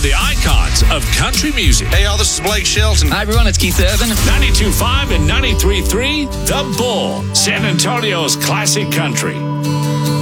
the icons of country music. Hey, y'all, this is Blake Shelton. Hi, everyone. It's Keith Urban. 92.5 and 93.3, The Bull, San Antonio's classic country.